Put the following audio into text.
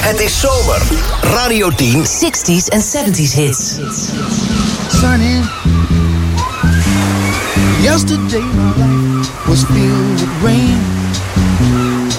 Het is zomer. Radio 10. 60s en 70s hits. Sunny. Yesterday my life was filled with rain.